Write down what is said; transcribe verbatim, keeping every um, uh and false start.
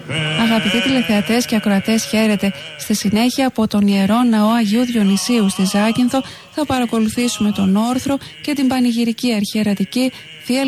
Αγαπητοί τηλεθεατές και ακροατές, χαίρετε. Στη συνέχεια από τον Ιερό Ναό Αγίου Διονυσίου στη Ζάκυνθο θα παρακολουθήσουμε τον όρθρο και την πανηγυρική αρχιερατική Θεία